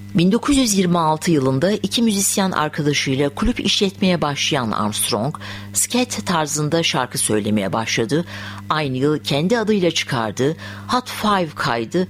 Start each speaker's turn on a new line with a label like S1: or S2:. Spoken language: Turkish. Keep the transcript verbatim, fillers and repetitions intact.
S1: bin dokuz yüz yirmi altı yılında iki müzisyen arkadaşıyla kulüp işletmeye başlayan Armstrong, scat tarzında şarkı söylemeye başladı. Aynı yıl kendi adıyla çıkardığı Hot Five kaydı